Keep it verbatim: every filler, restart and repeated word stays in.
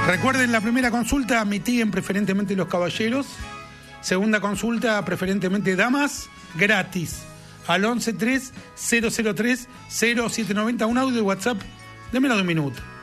Recuerden, la primera consulta, mitiguen preferentemente los caballeros. Segunda consulta, preferentemente damas, gratis. Al once tres cero cero tres cero siete noventa, un audio de WhatsApp de menos de un minuto.